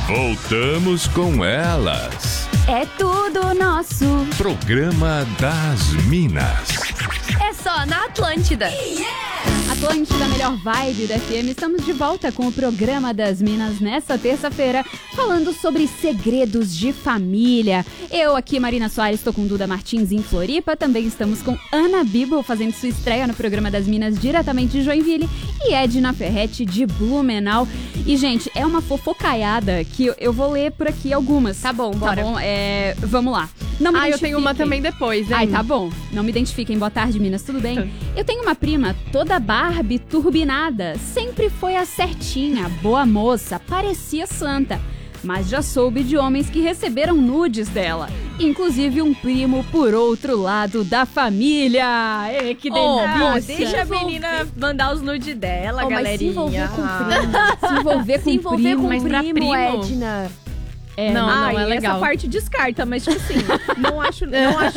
Voltamos com elas. É tudo nosso. Programa das Minas. É só na Atlântida. Atlântida, melhor vibe da FM. Estamos de volta com o Programa das Minas nessa terça-feira, falando sobre segredos de família. Eu aqui, Marina Soares, estou com Duda Martins em Floripa. Também estamos com Ana Bibo, fazendo sua estreia no Programa das Minas diretamente de Joinville. E Edna Ferretti de Blumenau. E, gente, é uma fofocaiada que eu vou ler por aqui algumas. Tá bom, bora. Tá bom? Vamos lá. Não me eu tenho uma também depois, hein? Ai, tá bom. Não me identifiquem. Boa tarde, Minas. Tudo bem? Eu tenho uma prima toda Barbie turbinada. Sempre foi a certinha, boa moça, parecia santa. Mas já soube de homens que receberam nudes dela. Inclusive um primo por outro lado da família. Ei, que delícia. Deixa a menina mandar os nudes dela, galerinha. Mas se envolver com primo. Se envolver com primo. Mas pra primo, Edna. Não é legal. Essa parte descarta, mas tipo assim, não acho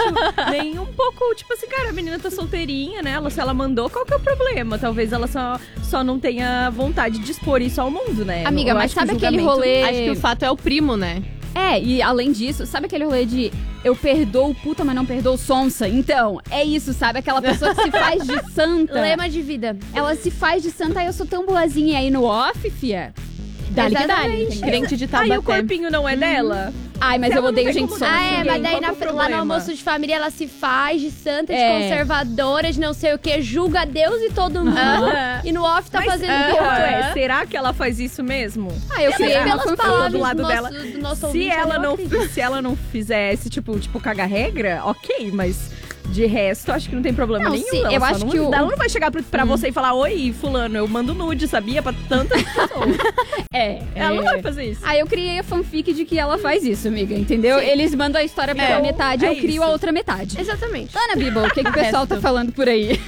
nem um pouco, tipo assim, cara, a menina tá solteirinha, né? Se ela mandou, qual que é o problema? Talvez ela só não tenha vontade de expor isso ao mundo, né? Amiga, mas sabe aquele rolê... Acho que o fato é o primo, né? E além disso, sabe aquele rolê de eu perdoo puta, mas não perdoo sonsa? Então, é isso, sabe? Aquela pessoa que se faz de santa. Lema de vida. Ela se faz de santa, eu sou tão boazinha. E aí no off, fia... Dá-lhe que dá-lhe. Crente de Taubaté. Aí o corpinho não é dela? Ai, mas eu odeio gente sonsa. Mas daí lá no almoço de família ela se faz de santa, de conservadora, de não sei o que, julga Deus e todo mundo. E no off tá fazendo o quê? Será que ela faz isso mesmo? Eu sei pelas palavras do lado dela. Do nosso se ela não fizesse, tipo cagar regra, ok, mas... De resto, acho que não tem problema nenhum. Eu acho que ela não vai chegar pra você e falar: oi, fulano, eu mando nude, sabia? Pra tantas pessoas. Ela não vai fazer isso. Aí eu criei a fanfic de que ela faz isso, amiga, entendeu? Sim. Eles mandam a história pela metade, eu crio a outra metade. Exatamente. Ana Bibo, o que o pessoal tá falando por aí?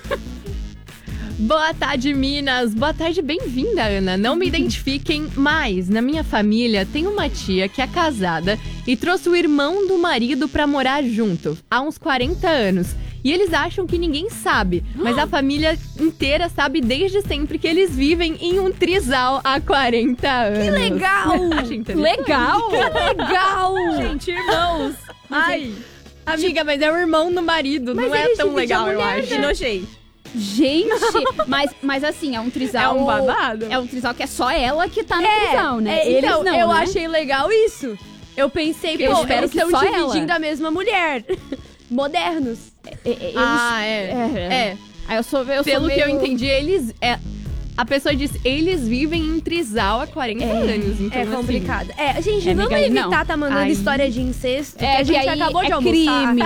Boa tarde, Minas. Boa tarde, bem-vinda, Ana. Não me identifiquem, mas na minha família tem uma tia que é casada e trouxe o irmão do marido pra morar junto, há uns 40 anos. E eles acham que ninguém sabe, mas a família inteira sabe desde sempre que eles vivem em um trisal há 40 anos. Que legal! Legal! Gente, irmãos. Ai, amiga, mas é o irmão do marido, não é tão legal, eu acho. Que nojei. Gente, mas assim, é um trisal... É um babado? É um trisal que é só ela que tá no trisal, né? Eles não, eu né? achei legal isso. Eu pensei, Eu espero eles que estão só dividindo ela. a mesma mulher. Modernos. Aí eu sou Pelo meio... que eu entendi, a pessoa disse, eles vivem em trisal há 40 anos. Então, É complicado. Gente, amiga, vamos evitar não. tá mandando história de incesto, que a que gente aí acabou de almoçar. crime.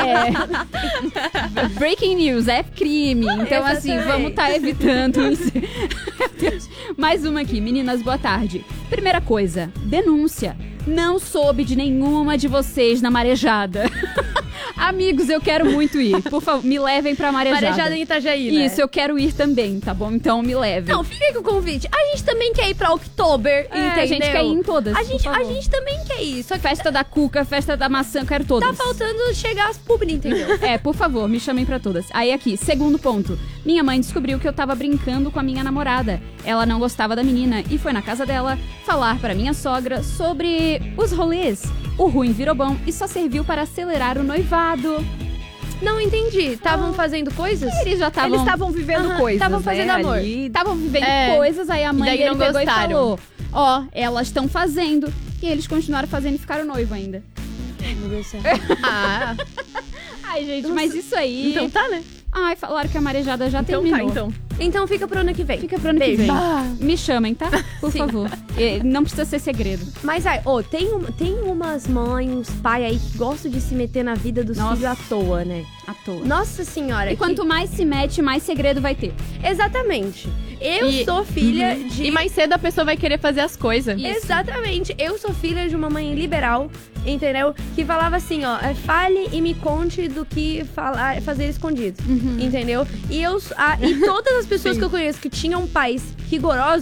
Breaking news, é crime. Então, assim, Exatamente. vamos tá evitando isso. Meu Deus. Mais uma aqui. Meninas, boa tarde. Primeira coisa, denúncia. Não soube de nenhuma de vocês na marejada. Amigos, eu quero muito ir. Por favor, me levem pra marejada. Marejada em Itajaí, né? Isso, eu quero ir também, tá bom? Então me levem. Não, fica aí com o convite. A gente também quer ir pra Oktober, entendeu? A gente quer ir em todas. A gente também quer ir. Só que Festa da cuca, festa da maçã, eu quero todas. tá faltando chegar as publi, entendeu? Por favor, me chamem pra todas. Aí aqui, segundo ponto. Minha mãe descobriu que eu tava brincando com a minha namorada. Ela não gostava da menina e foi na casa dela falar pra minha sogra sobre os rolês. O ruim virou bom e só serviu para acelerar o noivado. Não entendi. Estavam fazendo coisas? Eles já estavam... Eles estavam vivendo coisas, estavam fazendo amor. Estavam vivendo coisas, aí a mãe daí dele não pegou gostaram. e falou: ó, elas estão fazendo. E eles continuaram fazendo e ficaram noivo ainda. Meu Deus do céu. Ai, gente, mas isso aí... Então tá, né? Ai, falaram que a marejada já terminou. Então fica pro ano que vem. Fica pro ano que vem. Me chamem, tá? Por Sim. favor. Não precisa ser segredo. Mas tem umas mães, uns pais aí que gostam de se meter na vida dos Nossa. filhos à toa, né? À toa. Nossa senhora. E quanto mais se mete, mais segredo vai ter. Exatamente. Eu sou filha de... E mais cedo a pessoa vai querer fazer as coisas. Exatamente. Eu sou filha de uma mãe liberal, entendeu? Que falava assim, ó, fale e me conte do que fazer escondido, entendeu? E todas as pessoas que eu conheço que tinham pais rigorosos,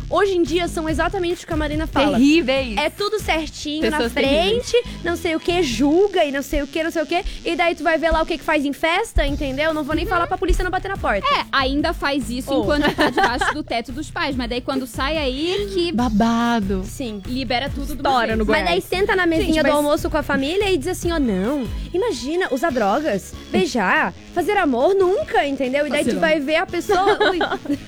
hoje em dia são exatamente o que a Marina fala. Terríveis. É tudo certinho Pessoas na frente, não sei o que, julga e não sei o que. E daí tu vai ver lá o que faz em festa, entendeu? Não vou nem falar pra polícia não bater na porta. Ainda faz isso enquanto tá debaixo do teto dos pais. Mas daí quando sai aí que Babado. Sim. libera tudo do Estoura no Mas Goiás. daí senta na mesinha Gente, do mas- almoço com a família e diz assim, ó, não, imagina, usar drogas, beijar, fazer amor, nunca, entendeu? E daí tu vai ver a pessoa... Ui.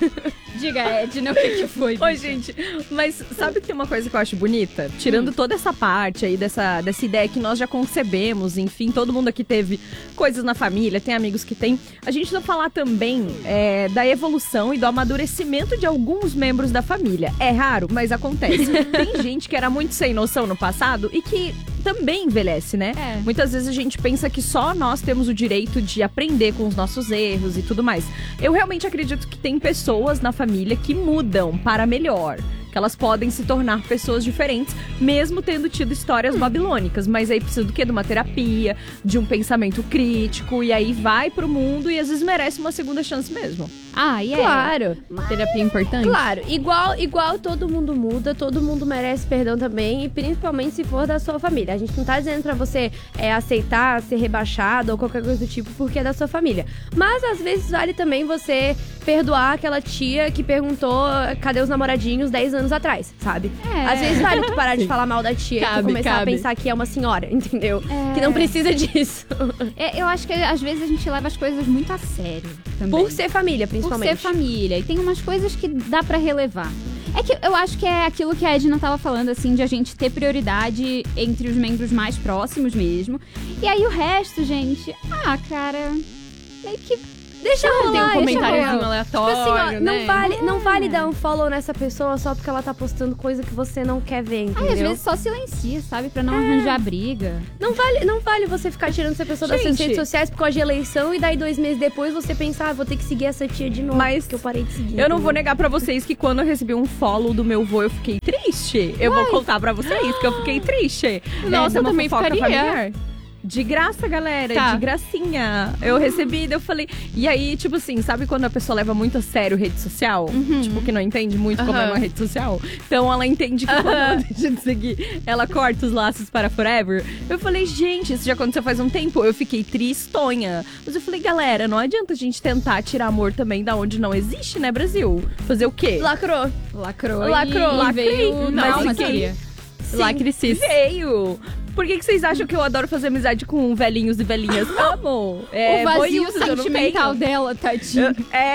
Diga, Edna, o que foi? Oi, gente, mas sabe que tem uma coisa que eu acho bonita? Tirando toda essa parte aí, dessa ideia que nós já concebemos, enfim, todo mundo aqui teve coisas na família, tem amigos que tem. A gente precisa falar também da evolução e do amadurecimento de alguns membros da família. É raro, mas acontece. Tem gente que era muito sem noção no passado e que também envelhece, né? É. Muitas vezes a gente pensa que só nós temos o direito de aprender com os nossos erros e tudo mais. Eu realmente acredito que tem pessoas na família que mudam para melhor. Que elas podem se tornar pessoas diferentes, mesmo tendo tido histórias babilônicas. Mas aí precisa do quê? De uma terapia, de um pensamento crítico. E aí vai pro mundo e às vezes merece uma segunda chance mesmo. Ah, e Claro, Terapia importante. claro. Igual todo mundo muda, todo mundo merece perdão também. E principalmente se for da sua família. A gente não tá dizendo pra você aceitar, ser rebaixado ou qualquer coisa do tipo porque é da sua família. Mas às vezes vale também você perdoar aquela tia que perguntou cadê os namoradinhos 10 anos atrás, sabe? Às vezes vale tu parar de falar mal da tia e tu começar a pensar que é uma senhora, entendeu? Que não precisa disso. eu acho que às vezes a gente leva as coisas muito a sério também. Por ser família, Por principalmente. ser família. E tem umas coisas que dá pra relevar. É que eu acho que é aquilo que a Edna tava falando, assim, de a gente ter prioridade entre os membros mais próximos mesmo. E aí o resto, gente, cara, meio que Deixa rolar, Tem um deixa comentáriozinho rolar. Tipo aleatório, assim, ó, né? não vale dar um follow nessa pessoa só porque ela tá postando coisa que você não quer ver, entendeu? às vezes só silencia, sabe? Pra não arranjar briga. Não vale você ficar tirando essa pessoa das suas Gente. redes sociais por causa de eleição e daí 2 meses depois você pensar, vou ter que seguir essa tia de novo, Mas porque eu parei de seguir. Eu não vou entendeu? negar pra vocês que quando eu recebi um follow do meu vô, eu fiquei triste. Eu vou contar pra vocês que eu fiquei triste. Nossa, eu Uma também fofoca ficaria. familiar. De graça, galera, Tá. de gracinha. Eu recebi, daí eu falei... E aí, tipo assim, sabe quando a pessoa leva muito a sério rede social? Tipo, que não entende muito como é uma rede social? Então ela entende que quando ela deixa de seguir, ela corta os laços para forever. Eu falei, gente, isso já aconteceu faz um tempo. Eu fiquei tristonha. Mas eu falei, galera, não adianta a gente tentar tirar amor também da onde não existe, né, Brasil? Fazer o quê? Lacrou. Lacrou. Lacrou. E veio Lacrei. não, Mas queria. Lacricis. Veio! Por que vocês acham que eu adoro fazer amizade com velhinhos e velhinhas? Amo! O vazio boiudos, eu não sentimental tenho. dela, tadinho.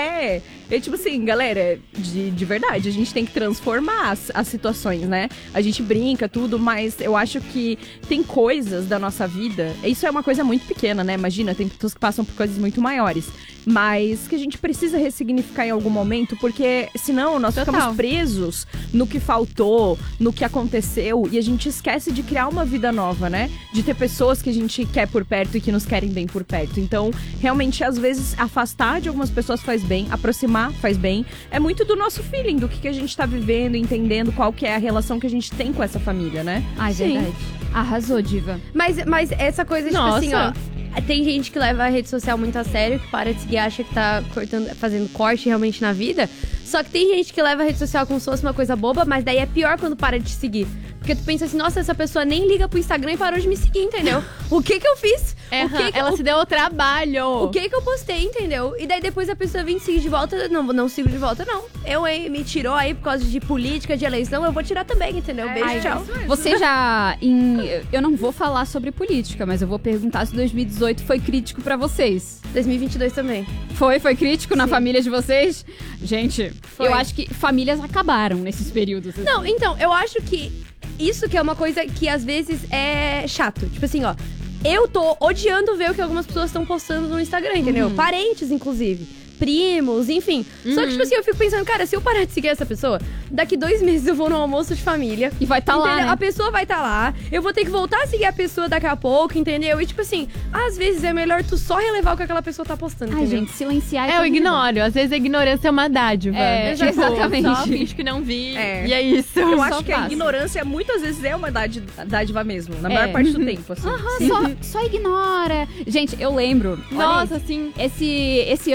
É tipo assim, galera, de verdade, a gente tem que transformar as situações, né? A gente brinca, tudo, mas eu acho que tem coisas da nossa vida, isso é uma coisa muito pequena, né? Imagina, tem pessoas que passam por coisas muito maiores, mas que a gente precisa ressignificar em algum momento, porque senão nós Total. ficamos presos no que faltou, no que aconteceu, e a gente esquece de criar uma vida nova, né? De ter pessoas que a gente quer por perto e que nos querem bem por perto. Então, realmente, às vezes, afastar de algumas pessoas faz bem, aproximar faz bem. É muito do nosso feeling, do que a gente tá vivendo, entendendo qual que é a relação que a gente tem com essa família, né? Ai, Sim. verdade. Arrasou, diva. Mas essa coisa, tipo Nossa. assim, ó. Tem gente que leva a rede social muito a sério, que para de seguir, acha que tá fazendo corte realmente na vida. Só que tem gente que leva a rede social como se fosse uma coisa boba, mas daí é pior quando para de te seguir. Porque tu pensa assim, nossa, essa pessoa nem liga pro Instagram e parou de me seguir, entendeu? O que eu fiz? Ela se deu o trabalho. O que eu postei, entendeu? E daí depois a pessoa vem seguir de volta. Não sigo de volta, não. Me tirou aí por causa de política, de eleição, eu vou tirar também, entendeu? Beijo, tchau. Você já... Eu não vou falar sobre política, mas eu vou perguntar se 2018 foi crítico pra vocês. 2022 também. Foi crítico na família de vocês? Gente, Foi. eu acho que famílias acabaram nesses períodos. assim. Não, então, eu acho que isso que é uma coisa que às vezes é chato. Tipo assim, ó. Eu tô odiando ver o que algumas pessoas estão postando no Instagram, entendeu? Parentes, inclusive. Primos, enfim. Só que, tipo assim, eu fico pensando, cara, se eu parar de seguir essa pessoa, daqui 2 meses eu vou num almoço de família. E vai tá lá, entendeu? né? A pessoa vai estar lá. Eu vou ter que voltar a seguir a pessoa daqui a pouco, entendeu? E, tipo assim, às vezes é melhor tu só relevar o que aquela pessoa tá postando, Ai, entendeu? gente, silenciar Eu tudo de bom. ignoro. Às vezes a ignorância é uma dádiva. É, Tipo, exatamente. Só finge que não vi. É. E é isso. Eu Só acho que a passa. ignorância muitas vezes é uma dádiva mesmo, na maior É. parte do tempo, assim. Aham, só ignora. Gente, eu lembro. olha Nossa, aí, assim. esse ano eu fui votar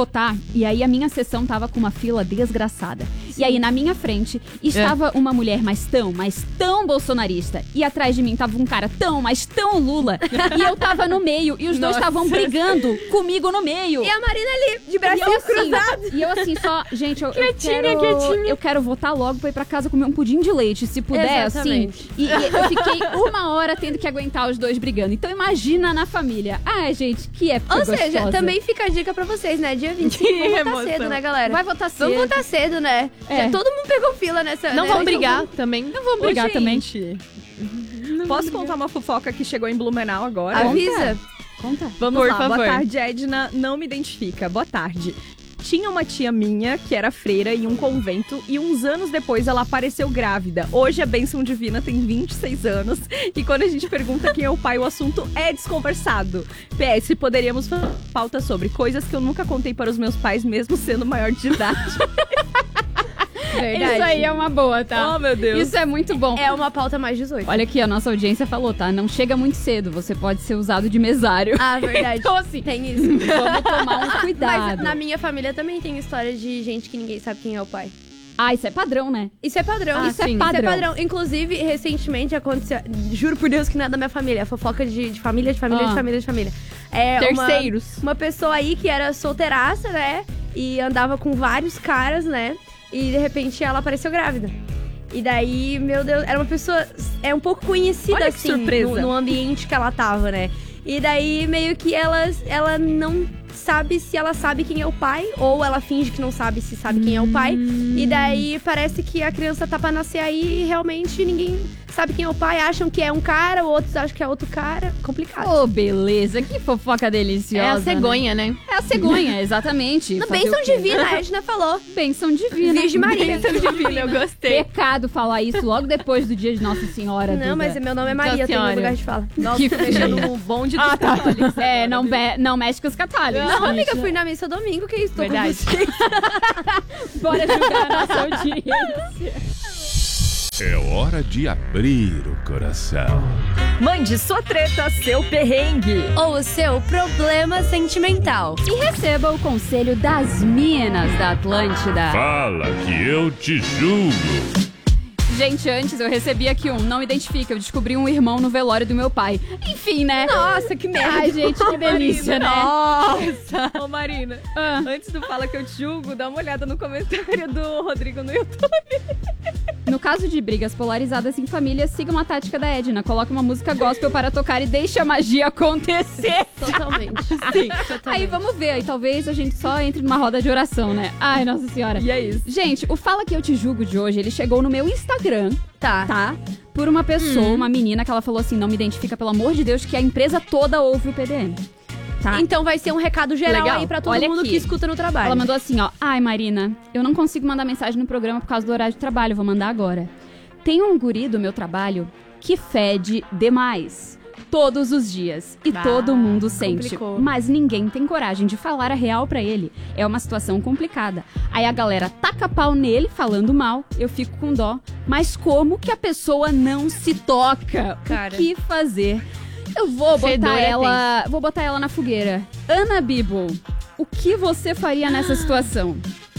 votar, e aí a minha sessão tava com uma fila desgraçada. E aí na minha frente estava uma mulher mas tão bolsonarista. E atrás de mim tava um cara mas tão Lula. E eu tava no meio, e os dois estavam brigando comigo no meio. E a Marina ali, de bracinhos cruzados. E eu assim, só, gente, eu quero votar logo pra ir pra casa comer um pudim de leite, se puder, Exatamente. assim. E eu fiquei 1 hora tendo que aguentar os dois brigando. Então imagina na família. Ai, gente, que época Ou seja, gostosa. também fica a dica pra vocês, né? Dia 25, vamos votar emoção. cedo, né, galera? Vai votar cedo. Vamos votar cedo, né? É. Todo mundo pegou fila nessa... Não né? vão brigar também. Não vamos brigar também. Posso contar uma fofoca que chegou em Blumenau agora? Avisa. Conta. Vamos Por lá. favor. Boa tarde, Edna. Não me identifica. Boa tarde. Tinha uma tia minha que era freira em um convento e uns anos depois ela apareceu grávida. Hoje a bênção divina tem 26 anos e quando a gente pergunta quem é o pai, o assunto é desconversado. PS, poderíamos fazer pauta sobre coisas que eu nunca contei para os meus pais, mesmo sendo maior de idade. Verdade. Isso aí é uma boa, tá? Oh, meu Deus. Isso é muito bom. É uma pauta mais 18. Olha aqui, a nossa audiência falou, tá? Não chega muito cedo, você pode ser usado de mesário. Ah, verdade. Então, assim, Tem isso. vamos tomar um cuidado. Mas na minha família também tem história de gente que ninguém sabe quem é o pai. Ah, isso é padrão, né? Isso é padrão. Ah, isso, é sim. padrão. Isso é Padrão. Inclusive, recentemente aconteceu... Juro por Deus que não é da minha família. É fofoca de família, de família, Ah. de família, de família. É Terceiros. Uma pessoa aí que era solteiraça, né? E andava com vários caras, né? E, de repente, ela apareceu grávida. E daí, meu Deus, era uma pessoa... É um pouco conhecida, Olha que assim, surpresa. no ambiente que ela tava, né? E daí, meio que ela não sabe se ela sabe quem é o pai, ou ela finge que não sabe se sabe quem é o pai. E daí, parece que a criança tá pra nascer aí e realmente ninguém sabe quem é o pai. Acham que é um cara, outros acham que é outro cara. Complicado. Ô, beleza, que fofoca deliciosa. É a cegonha, né? É a cegonha, exatamente. Na Fazer bênção o quê? divina, a Edna falou. Bênção divina. Virgem Maria. Divina, eu gostei. Pecado falar isso logo depois do dia de Nossa Senhora. Não, Duda. mas meu nome é Maria, tem um Senhora. lugar de fala. Nossa, Que tô fechando feio. o bonde dos Ah, tá. católicos. É, não mexe com os católicos. Não, amiga, bicha. fui na missa domingo, que isso? Tô com Verdade. você. Bora julgar a nossa audiência. É hora de abrir o coração. Mande sua treta, seu perrengue. Ou o seu problema sentimental. E receba o conselho das minas da Atlântida. Fala que eu te julgo. Gente, antes eu recebi aqui não identifica, eu descobri um irmão no velório do meu pai. Enfim, né? Nossa, que merda. Ai, gente, que delícia, né? Nossa! Ô, Marina, Ah. antes do Fala Que Eu Te Julgo, dá uma olhada no comentário do Rodrigo no YouTube. No caso de brigas polarizadas em família, sigam a tática da Edna. Coloque uma música gospel para tocar e deixe a magia acontecer. Totalmente. Sim. Aí vamos ver, aí talvez a gente só entre numa roda de oração, né? Ai, Nossa Senhora. E é isso. Gente, o Fala Que Eu Te Julgo de hoje, ele chegou no meu Instagram, tá? Por uma pessoa, uma menina, que ela falou assim, não me identifica, pelo amor de Deus, que a empresa toda ouve o PDM. Tá? Então vai ser um recado geral Legal. aí pra todo Olha mundo aqui. que escuta no trabalho. Ela mandou assim, ó. Ai, Marina, eu não consigo mandar mensagem no programa por causa do horário de trabalho, vou mandar agora. Tem um guri do meu trabalho que fede demais. Todos os dias. E Bah, todo mundo sente. complicou. Mas ninguém tem coragem de falar a real pra ele. É uma situação complicada. Aí a galera taca pau nele, falando mal. Eu fico com dó. Mas como que a pessoa não se toca? Cara. O que fazer? Eu vou Fedor botar é ela. Vou botar ela na fogueira. Ana Bibo, o que você faria nessa situação?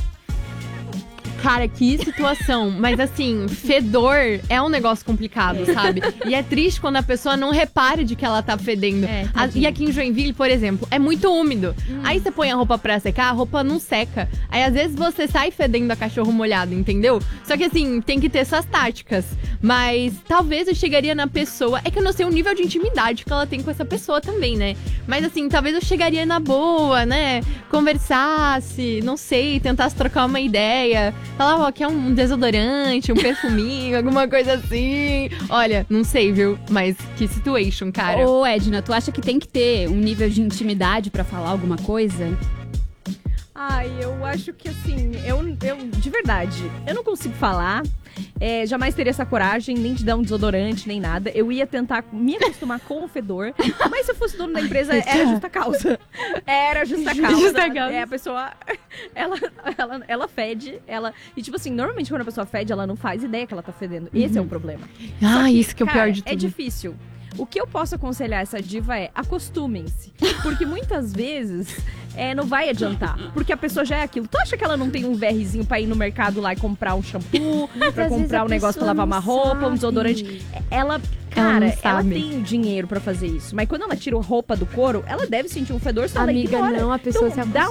Cara, que situação. Mas assim, fedor é um negócio complicado, sabe? E é triste quando a pessoa não repara de que ela tá fedendo. E aqui em Joinville, por exemplo, é muito úmido. Aí você põe a roupa pra secar, a roupa não seca. Aí às vezes você sai fedendo a cachorro molhado, entendeu? Só que assim, tem que ter suas táticas. Mas talvez eu chegaria na pessoa... É que eu não sei o nível de intimidade que ela tem com essa pessoa também, né? Mas assim, talvez eu chegaria na boa, né? Conversasse, não sei, tentasse trocar uma ideia... Falava, ó, quer um desodorante, um perfuminho, alguma coisa assim. Olha, não sei, viu? Mas que situation, cara. Ô, Edna, tu acha que tem que ter um nível de intimidade pra falar alguma coisa? Ai, eu acho que assim, eu de verdade, eu não consigo falar. Jamais teria essa coragem, nem de dar um desodorante, nem nada. Eu ia tentar me acostumar com o fedor. Mas se eu fosse dono da empresa, era justa causa. Era justa causa. Justa causa. A pessoa, ela fede, E tipo assim, normalmente quando a pessoa fede, ela não faz ideia que ela tá fedendo. Esse é o problema. Ah, isso que é o Cara, pior de tudo. é difícil. O que eu posso aconselhar essa diva é acostumem-se. Porque muitas vezes não vai adiantar. Porque a pessoa já é aquilo. Tu acha que ela não tem um VRzinho pra ir no mercado lá e comprar um shampoo, pra comprar um negócio pra lavar uma roupa, um desodorante? Cara, ela tem dinheiro pra fazer isso. Mas quando ela tira a roupa do couro, ela deve sentir um fedor, só ela ignora. Não, a pessoa então, se acostuma.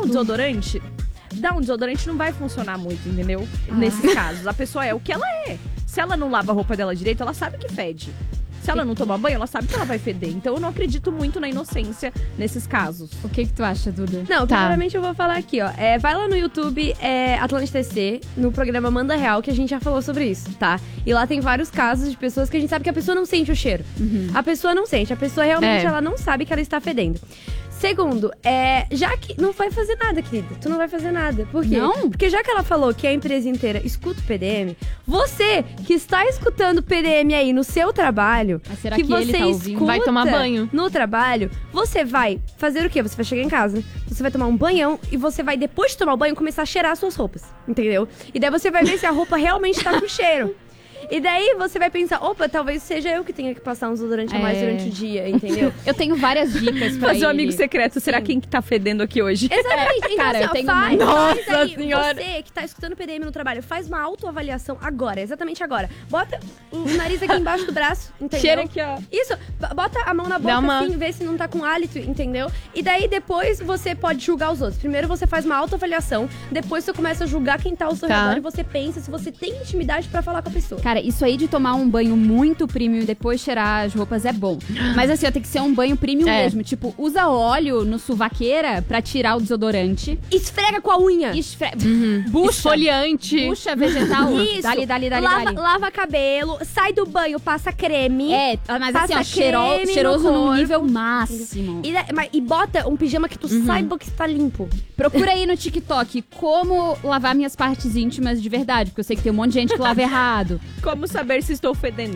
Dar um desodorante não vai funcionar muito, entendeu? Nesses casos. A pessoa é o que ela é. Se ela não lava a roupa dela direito, ela sabe que fede. Se ela não tomar banho, ela sabe que ela vai feder. Então eu não acredito muito na inocência nesses casos. O que tu acha, Duda? Não, primeiramente eu vou falar aqui, ó. Vai lá no YouTube, Atlântida TC, no programa Manda Real, que a gente já falou sobre isso, tá? E lá tem vários casos de pessoas que a gente sabe que a pessoa não sente o cheiro. A pessoa não sente, a pessoa realmente ela não sabe que ela está fedendo. Segundo, já que não vai fazer nada, querida. Tu não vai fazer nada. Por quê? Não? Porque já que ela falou que a empresa inteira escuta o PDM, você que está escutando o PDM aí no seu trabalho, Mas será que que você ele tá ouvindo? escuta Vai tomar banho. no trabalho, você vai fazer o quê? Você vai chegar em casa, você vai tomar um banhão e você vai, depois de tomar o banho, começar a cheirar as suas roupas, entendeu? E daí você vai ver se a roupa realmente tá com cheiro. E daí você vai pensar, opa, talvez seja eu que tenha que passar um desodorante a mais durante o dia, entendeu? Eu tenho várias dicas pra Fazer um ele. amigo secreto. Será quem que tá fedendo aqui hoje? Exatamente. Então, cara, assim, eu tenho faz muito. Nossa aí, Senhora. você que tá escutando o PDM no trabalho, faz uma autoavaliação agora, exatamente agora. Bota o nariz aqui embaixo do braço, entendeu? Cheira aqui, ó. Isso, bota a mão na boca assim, vê se não tá com hálito, entendeu? E daí depois você pode julgar os outros. Primeiro você faz uma autoavaliação, depois você começa a julgar quem tá ao seu redor e você pensa se você tem intimidade pra falar com a pessoa. Cara, isso aí de tomar um banho muito premium e depois cheirar as roupas é bom. Mas assim, ó, tem que ser um banho premium mesmo. Tipo, usa óleo no suvaqueira pra tirar o desodorante. Esfrega com a unha. Bucha. Esfoliante. Bucha vegetal. Isso. Dali. Lava cabelo, sai do banho, passa creme. Mas Passa assim, ó, creme cheiroso no num corpo. nível máximo. E bota um pijama que tu saiba que está limpo. Procura aí no TikTok como lavar minhas partes íntimas de verdade, porque eu sei que tem um monte de gente que lava errado. Como saber se estou fedendo?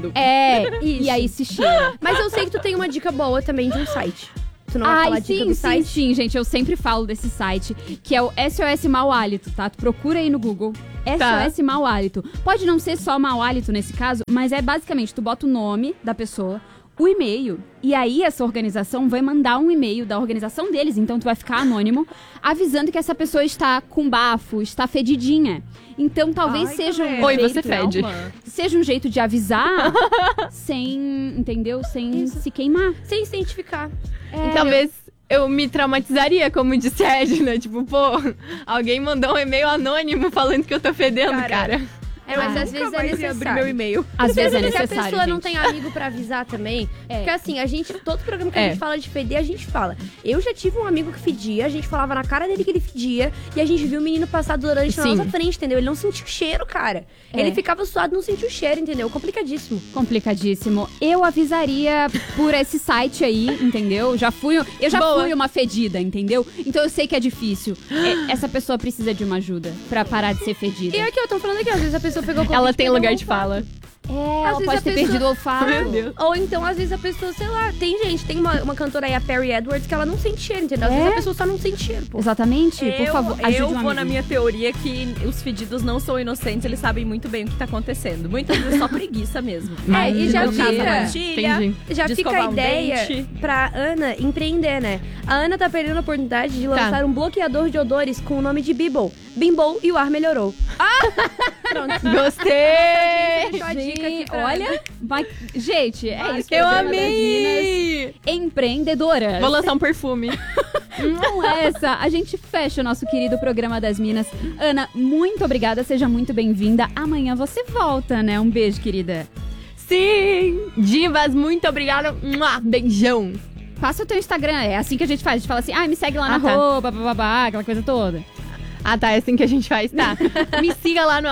E aí se cheira. Mas eu sei que tu tem uma dica boa também de um site. Tu não vai falar dica do site? Sim, gente. Eu sempre falo desse site, que é o SOS Mau Hálito, tá? Tu procura aí no Google. SOS Mau Hálito. Pode não ser só mau hálito nesse caso, mas é basicamente, tu bota o nome da pessoa, o e-mail, e aí essa organização vai mandar um e-mail da organização deles, então tu vai ficar anônimo, avisando que essa pessoa está com bafo, está fedidinha. Então talvez seja um Oi, jeito, você fede. seja um jeito de avisar sem, entendeu? Sem se queimar. Sem se identificar. Talvez eu me traumatizaria, como disse a Edna. Tipo, pô, alguém mandou um e-mail anônimo falando que eu tô fedendo, cara. Mas às vezes é necessário. Abrir meu e-mail. Às vezes é Se a necessário, pessoa não gente. tem amigo pra avisar também. Porque assim, todo programa que a gente fala de feder, a gente fala. Eu já tive um amigo que fedia, a gente falava na cara dele que ele fedia, e a gente viu o menino passar desodorante na nossa frente, entendeu? Ele não sentiu o cheiro, cara. Ele ficava suado, não sentiu o cheiro, entendeu? Complicadíssimo. Complicadíssimo. Eu avisaria por esse site aí, entendeu? Eu já fui uma fedida, entendeu? Então eu sei que é difícil. Essa pessoa precisa de uma ajuda pra parar de ser fedida. E aqui, eu tô falando aqui, às vezes a pessoa pegou Covid, Ela tem perdeu lugar o de olfato. fala. Ela vezes pode a ter pessoa- perdido o olfato. Meu Deus. Ou então, às vezes, a pessoa, sei lá, tem uma cantora aí, a Perry Edwards, que ela não sente cheiro, entendeu? Às vezes a pessoa só não sente cheiro, pô. Exatamente. Por favor, ajude eu um vou amigo. na minha teoria que os fedidos não são inocentes, eles sabem muito bem o que tá acontecendo. Muitas vezes é só preguiça mesmo. E já No caso, fica- a matilha, Entendi. Já de fica a escovar um ideia dente. pra Ana empreender, né? A Ana tá perdendo a oportunidade de lançar um bloqueador de odores com o nome de Bimble. Bimbou e o ar melhorou. Pronto. Gostei! Deixou a dica aqui pra Olha, gente, é isso. Eu Programa das amei! Minas Empreendedoras. Vou lançar um perfume. Com essa, a gente fecha o nosso querido programa das Minas. Ana, muito obrigada, seja muito bem-vinda. Amanhã você volta, né? Um beijo, querida. Sim! Divas, muito obrigada. Beijão. Passa o teu Instagram, é assim que a gente faz. A gente fala assim, me segue lá na tá. roupa, bababá, aquela coisa toda. Ah, tá, é assim que a gente faz, tá? Me siga lá no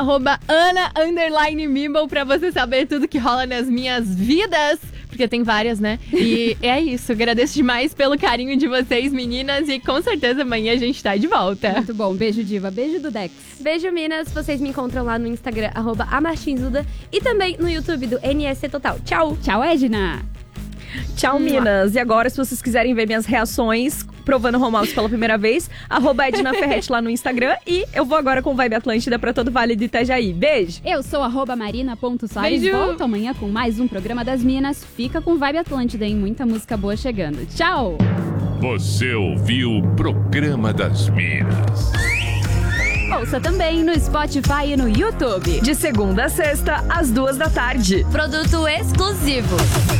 @Ana_Mibble pra você saber tudo que rola nas minhas vidas. Porque tem várias, né? E é isso. Agradeço demais pelo carinho de vocês, meninas. E com certeza amanhã a gente tá de volta. Muito bom, beijo, Diva. Beijo do Dex. Beijo, Minas. Vocês me encontram lá no Instagram, @amartinsuda. E também no YouTube do NSC Total. Tchau! Tchau, Edna. Tchau, Minas. E agora, se vocês quiserem ver minhas reações provando home office pela primeira vez, @EdnaFerretti lá no Instagram. E eu vou agora com Vibe Atlântida pra todo o Vale do Itajaí. Beijo! Eu sou @marina.soares. Beijo. Volto amanhã com mais um programa das Minas. Fica com Vibe Atlântida, hein? Muita música boa chegando. Tchau! Você ouviu o Programa das Minas. Ouça também no Spotify e no YouTube. De segunda a sexta, às 2h. Produto exclusivo.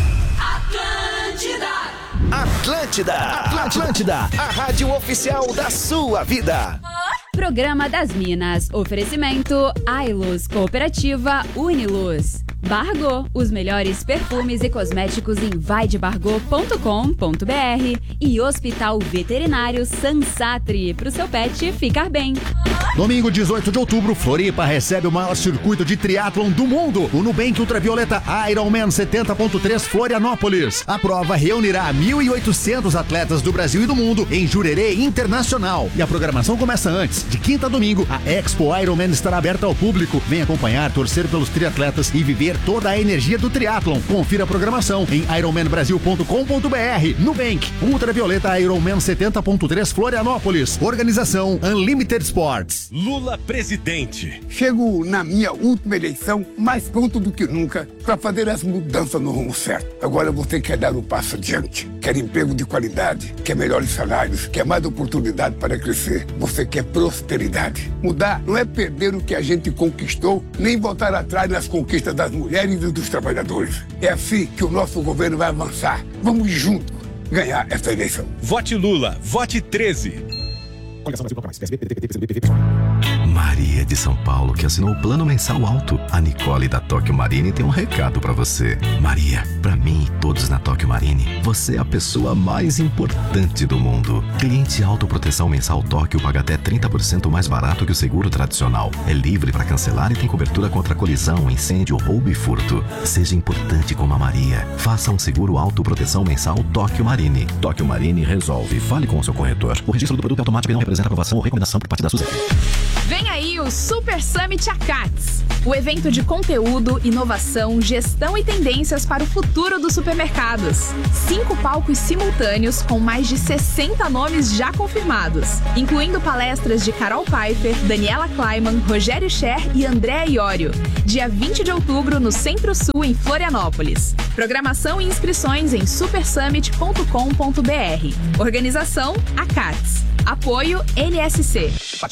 Atlântida, a rádio oficial da sua vida. Programa das Minas. Oferecimento Ailus, Cooperativa Uniluz. Bargo, os melhores perfumes e cosméticos em vaidebargo.com.br e Hospital Veterinário Sansatri, pro seu pet ficar bem. Domingo, 18 de outubro, Floripa recebe o maior circuito de triatlon do mundo, o Nubank Ultravioleta Ironman 70.3 Florianópolis. A prova reunirá 1.800 atletas do Brasil e do mundo em Jurerê Internacional. E a programação começa antes. De quinta a domingo, a Expo Ironman estará aberta ao público. Vem acompanhar, torcer pelos triatletas e viver toda a energia do triatlon. Confira a programação em ironmanbrasil.com.br. Nubank Ultravioleta Ironman 70.3 Florianópolis. Organização Unlimited Sports. Lula presidente. Chego na minha última eleição mais pronto do que nunca para fazer as mudanças no rumo certo. Agora você quer dar um passo adiante, quer emprego de qualidade, quer melhores salários, quer mais oportunidade para crescer. Você quer prosperidade. Mudar não é perder o que a gente conquistou, nem voltar atrás nas conquistas das mulheres e dos trabalhadores. É assim que o nosso governo vai avançar. Vamos juntos ganhar essa eleição. Vote Lula, vote 13. Maria de São Paulo, que assinou o plano mensal alto. A Nicole da Tóquio Marine tem um recado pra você. Maria, pra mim e todos na Tóquio Marine, você é a pessoa mais importante do mundo. Cliente autoproteção mensal Tóquio paga até 30% mais barato que o seguro tradicional. É livre pra cancelar e tem cobertura contra colisão, incêndio, roubo e furto. Seja importante como a Maria. Faça um seguro autoproteção mensal Tóquio Marine. Tóquio Marine resolve. Fale com o seu corretor. O registro do produto é automático e não representa aprovação ou recomendação por parte da SUSEP. Vem aí o Super Summit ACATS, o evento de conteúdo, inovação, gestão e tendências para o futuro dos supermercados. 5 palcos simultâneos com mais de 60 nomes já confirmados, incluindo palestras de Carol Pfeiffer, Daniela Kleiman, Rogério Scher e Andréa Iorio. Dia 20 de outubro no Centro-Sul, em Florianópolis. Programação e inscrições em supersummit.com.br. Organização ACATS. Apoio NSC.